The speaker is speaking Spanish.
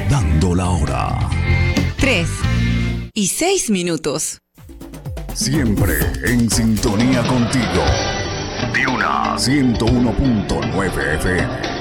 dando la hora. 3:06. Siempre en sintonía contigo. Piuna 101.9 FM.